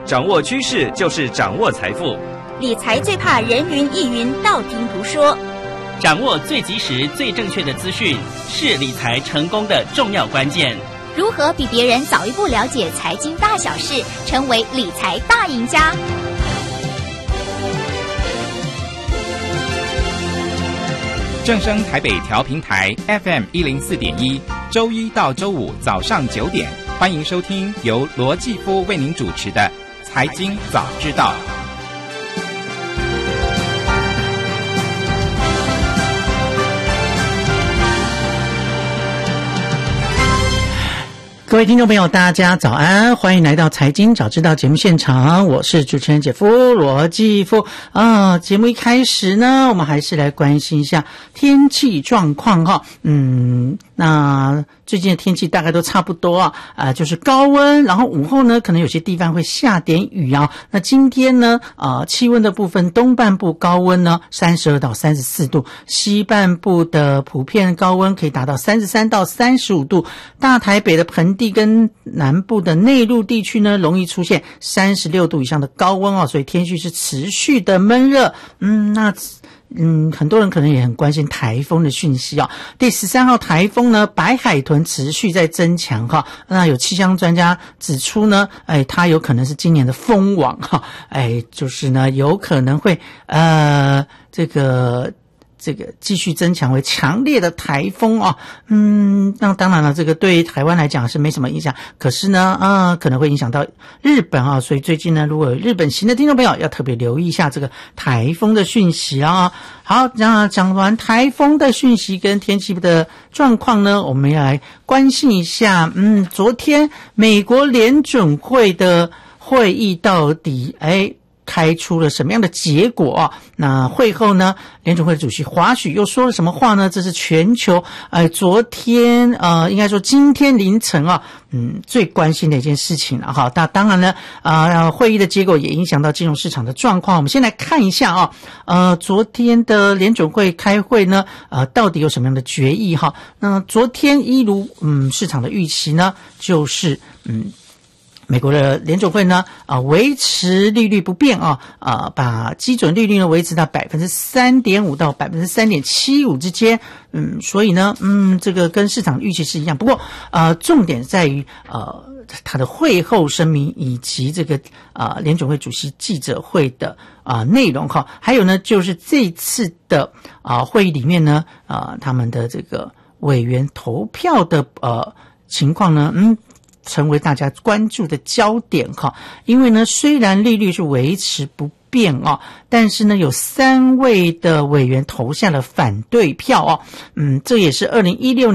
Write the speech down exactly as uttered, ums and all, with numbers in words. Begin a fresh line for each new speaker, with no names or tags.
掌握趋势就是掌握财富。
理财最怕人云亦云，道听途说。
掌握最及时、最正确的资讯，是理财成功的重要关键。
如何比别人早一步了解财经大小事，成为理财大赢家？
正声台北调频台 F M 一零四点一，周一到周五早上九点，欢迎收听由罗继夫为您主持的《财经早知道》。
各位听众朋友，大家早安，欢迎来到财经早知道节目现场，我是主持人姐夫罗继夫啊。节目一开始呢，我们还是来关心一下天气状况哈。嗯，那最近的天气大概都差不多啊，啊、呃，就是高温，然后午后呢，可能有些地方会下点雨啊。那今天呢，啊、呃，气温的部分，东半部高温呢三十二到三十四度，西半部的普遍高温可以达到三十三到三十五度，大台北的盆地跟南部的内陆地区呢，容易出现三十六度以上的高温哦，所以天气是持续的闷热。嗯，那嗯，很多人可能也很关心台风的讯息哦。第十三号台风呢，白海豚持续在增强哈。那有气象专家指出呢，哎，它有可能是今年的风王哈，哎，就是呢，有可能会呃这个。这个继续增强为强烈的台风啊，嗯，那当然了，这个对台湾来讲是没什么影响，可是呢，啊、呃，可能会影响到日本啊，所以最近呢，如果有日本行的听众朋友要特别留意一下这个台风的讯息啊。好，那讲完台风的讯息跟天气的状况呢，我们要来关心一下，嗯，昨天美国联准会的会议到底，哎。开出了什么样的结果啊？那会后呢，联准会主席华许又说了什么话呢？这是全球呃昨天呃应该说今天凌晨啊，嗯最关心的一件事情了哈。那当然呢，呃会议的结果也影响到金融市场的状况。我们先来看一下啊，呃昨天的联准会开会呢，呃到底有什么样的决议哈？那昨天一如嗯市场的预期呢，就是嗯。美国的联准会呢，啊、呃，维持利率不变啊，啊、呃，把基准利率呢维持到百分之三点五到百分之三点七五之间，嗯，所以呢，嗯，这个跟市场预期是一样。不过，呃，重点在于呃，他的会后声明以及这个啊、呃，联准会主席记者会的啊、呃、内容哈，还有呢，就是这次的啊、呃、会议里面呢，啊、呃，他们的这个委员投票的呃情况呢，嗯。成为大家关注的焦点哈，因为呢，虽然利率是维持不变哦，但是呢，有三位的委员投下了反对票哦，嗯，这也是二零一六